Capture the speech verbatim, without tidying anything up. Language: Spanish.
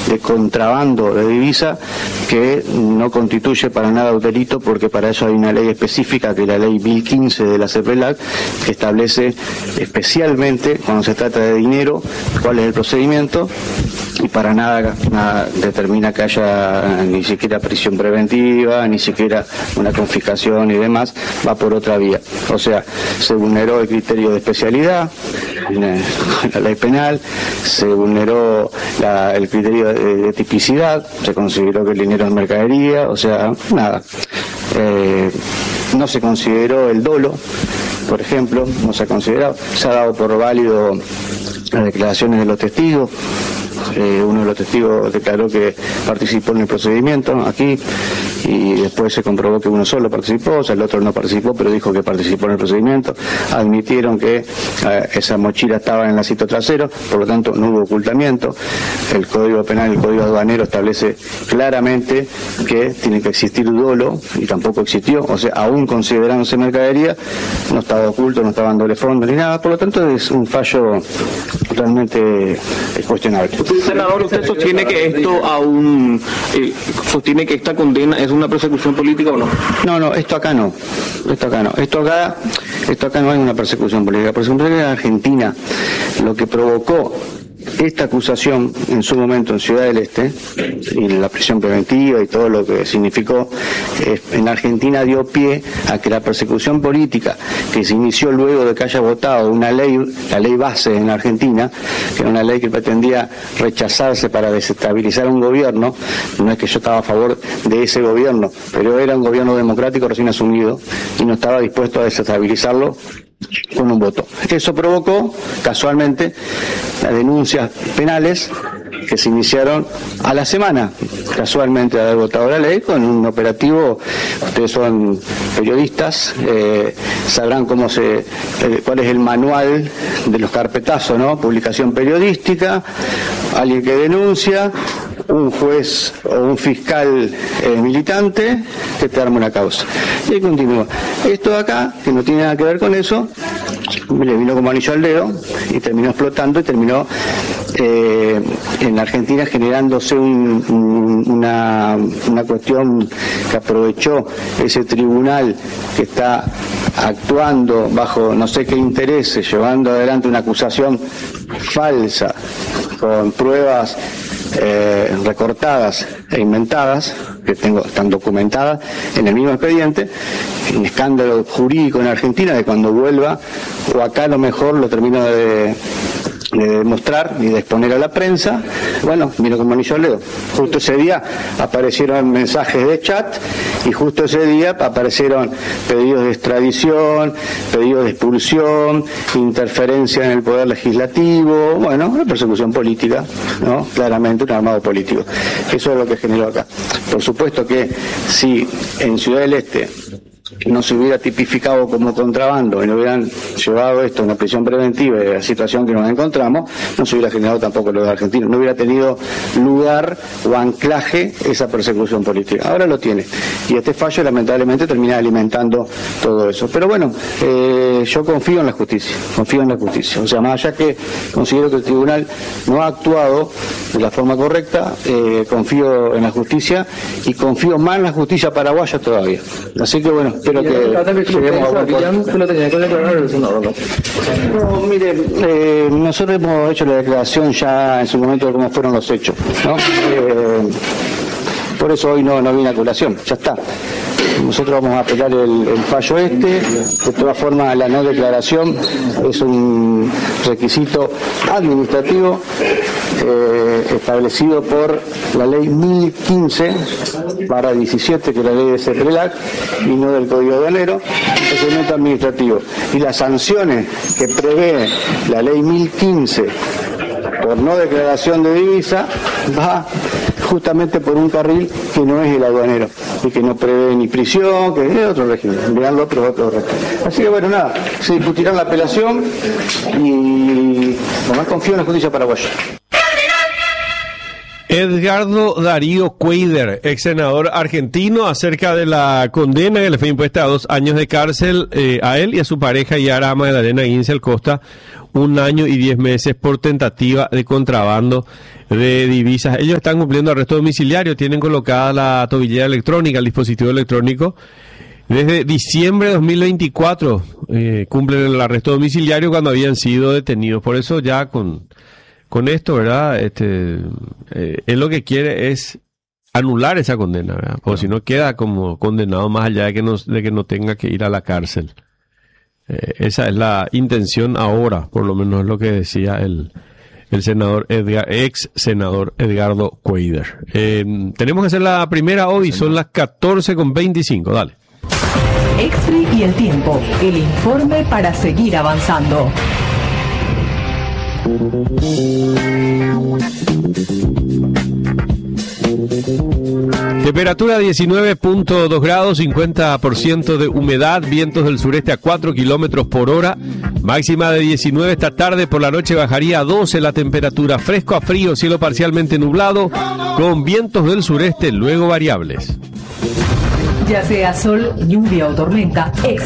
de contrabando de divisa que no constituye para nada un delito, porque para eso hay una ley específica, que es la ley mil quince de la CEPELAC, que establece especialmente cuando se trata de dinero cuál es el procedimiento, y para nada, nada determina que haya ni siquiera prisión preventiva, ni siquiera una confiscación y demás, va por otra vía. O sea, se vulneró el criterio de especialidad, la ley penal, se vulneró la, el criterio de, de tipicidad, se consideró que el dinero es mercadería, o sea, nada. Eh, no se consideró el dolo, por ejemplo, no se ha considerado, se ha dado por válido las declaraciones de los testigos. Eh, uno de los testigos declaró que participó en el procedimiento aquí, y después se comprobó que uno solo participó, o sea, el otro no participó, pero dijo que participó en el procedimiento. Admitieron que eh, esa mochila estaba en el asiento trasero, por lo tanto no hubo ocultamiento. El Código Penal, el Código Aduanero establece claramente que tiene que existir dolo, y tampoco existió, o sea, aún considerándose mercadería, no estaba oculto, no estaba en doble fondo ni nada, por lo tanto es un fallo realmente cuestionable. Senador, ¿usted sostiene que esto aún, eh, sostiene que esta condena es una persecución política o no? No, no, esto acá no, esto acá no, esto acá, esto acá no hay una persecución política. La persecución política en Argentina, lo que provocó esta acusación en su momento en Ciudad del Este, y la prisión preventiva y todo lo que significó, eh, en Argentina dio pie a que la persecución política que se inició luego de que haya votado una ley, la ley base en Argentina, que era una ley que pretendía rechazarse para desestabilizar un gobierno. No es que yo estaba a favor de ese gobierno, pero era un gobierno democrático recién asumido y no estaba dispuesto a desestabilizarlo con un voto. Eso provocó, casualmente, las denuncias penales que se iniciaron a la semana, casualmente, de haber votado la ley, con un operativo. Ustedes son periodistas, eh, sabrán cómo se, eh, cuál es el manual de los carpetazos, ¿no? Publicación periodística, alguien que denuncia, un juez o un fiscal eh, militante que te arma una causa. Y ahí continúa. Esto de acá, que no tiene nada que ver con eso, le vino como anillo al dedo y terminó explotando y terminó eh, en la Argentina generándose un, un, una, una cuestión que aprovechó ese tribunal que está actuando bajo no sé qué intereses, llevando adelante una acusación falsa con pruebas Eh, recortadas e inventadas, que tengo, están documentadas en el mismo expediente, un escándalo jurídico en Argentina, de cuando vuelva, o acá a lo mejor lo termino de, de demostrar y de exponer a la prensa. Bueno, vino como anillo al dedo. Justo ese día aparecieron mensajes de chat, y justo ese día aparecieron pedidos de extradición, pedidos de expulsión, interferencia en el poder legislativo, bueno, una persecución política, ¿no? Claramente un armado político. Eso es lo que generó acá. Por supuesto que si en Ciudad del Este no se hubiera tipificado como contrabando y no hubieran llevado esto a una prisión preventiva de la situación que nos encontramos, no se hubiera generado tampoco lo de Argentina, no hubiera tenido lugar o anclaje esa persecución política. Ahora lo tiene, y este fallo lamentablemente termina alimentando todo eso. Pero bueno, eh, yo confío en la justicia, confío en la justicia. O sea, más allá que considero que el tribunal no ha actuado de la forma correcta, eh, confío en la justicia, y confío más en la justicia paraguaya todavía. Así que bueno, espero que lleguemos a buen. No, mire, eh, nosotros hemos hecho la declaración ya en su momento de cómo fueron los hechos, ¿no? Eh, por eso hoy no, no viene a colación, ya está. Nosotros vamos a apelar el, el fallo este. De todas formas, la no declaración es un requisito administrativo eh, establecido por la ley mil quince barra diecisiete, que es la ley de CEPELAC, y no del Código Aduanero, es un elemento administrativo. Y las sanciones que prevé la ley mil quince por no declaración de divisa va justamente por un carril que no es el aduanero y que no prevé ni prisión, que es otro régimen, veanlo, otro, otro régimen. Así que bueno, nada, se discutirá la apelación y nomás confío en la justicia paraguaya. Edgardo Darío Cuéllar, ex senador argentino, acerca de la condena que le fue impuesta a dos años de cárcel eh, a él y a su pareja Yara Magdalena Ginsel Costa, un año y diez meses por tentativa de contrabando de divisas. Ellos están cumpliendo arresto domiciliario, tienen colocada la tobillera electrónica, el dispositivo electrónico. Desde diciembre de dos mil veinticuatro eh, cumplen el arresto domiciliario cuando habían sido detenidos. Por eso ya con... Con esto, ¿verdad? Este, eh, él lo que quiere es anular esa condena, ¿verdad? Porque claro, si no queda como condenado más allá de que no, de que no tenga que ir a la cárcel. Eh, esa es la intención ahora, por lo menos es lo que decía el, el senador Edgar, ex senador Edgardo Cuéllar. Eh, tenemos que hacer la primera hoy, son las catorce con veinticinco, dale. Exfree y el tiempo, el informe para seguir avanzando. Temperatura diecinueve punto dos grados, cincuenta por ciento de humedad, vientos del sureste a cuatro kilómetros por hora, máxima de diecinueve esta tarde, por la noche bajaría a doce la temperatura, fresco a frío, cielo parcialmente nublado, con vientos del sureste luego variables. Ya sea sol, lluvia o tormenta, Exfree